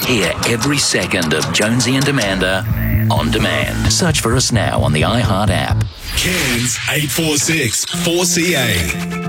Hear every second of Jonesy and Amanda on demand. Search for us now on the iHeart app. Cairns 846 4CA.